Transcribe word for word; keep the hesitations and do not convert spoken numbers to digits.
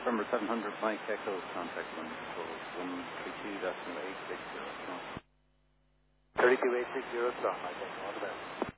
November seven hundred Mike Echo, contact one code one three two eight six zero. thirty-two eight six zero, Mike Echo, all the best.